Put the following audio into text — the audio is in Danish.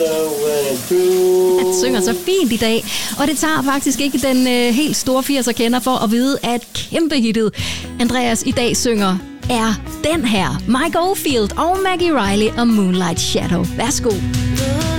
Han synger så fint i dag, og det tager faktisk ikke den helt store 80'er kender for at vide, at kæmpehittet Andreas i dag synger er den her. Mike Oldfield og Maggie Riley og Moonlight Shadow. Værsgo.